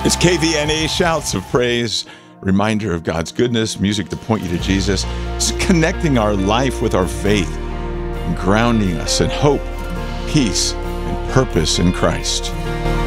It's KVNA Shouts of Praise, reminder of God's goodness, music to point you to Jesus. It's connecting our life with our faith and grounding us in hope, peace, and purpose in Christ.